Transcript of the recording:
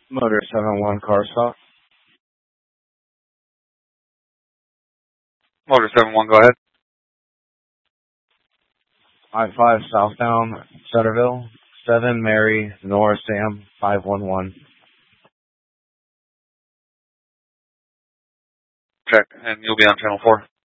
Motor 7-1 car stop. Motor 7-1, go ahead. I-5 southbound Centerville. 7 Mary Nora Sam 511. Check, and you'll be on channel 4.